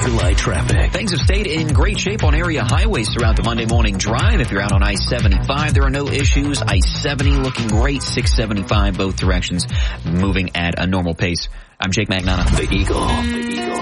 Eagle-Eye traffic. Things have stayed in great shape on area highways throughout the Monday morning drive. If you're out on I-75, there are no issues. I-70 looking great. 675 both directions moving at a normal pace. I'm Jake Magnana. The Eagle.